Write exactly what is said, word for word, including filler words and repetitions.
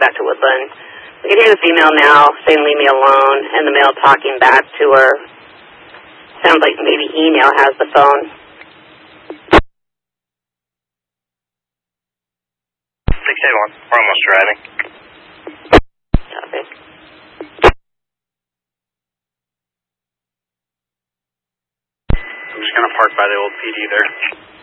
back to Woodland. We can hear the female now saying, leave me alone, and the male talking back to her. Sounds like maybe he now has the phone. six eight one, we're almost driving. Copy. I'm just going to park by the old P D there.